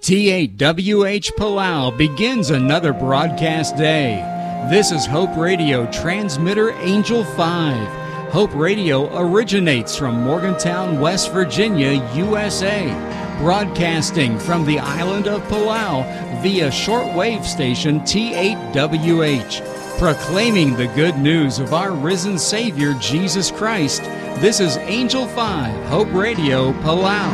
T8WH Palau begins another broadcast day. This is Hope Radio Transmitter Angel 5. Hope Radio originates from Morgantown, West Virginia, USA, broadcasting from the island of Palau via shortwave station T8WH, proclaiming the good news of our risen Savior Jesus Christ. This is Angel 5, Hope Radio, Palau.